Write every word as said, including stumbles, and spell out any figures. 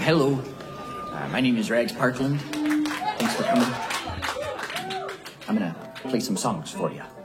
hello. Uh, my name is Rags Parkland. Thanks for coming. I'm gonna play some songs for you.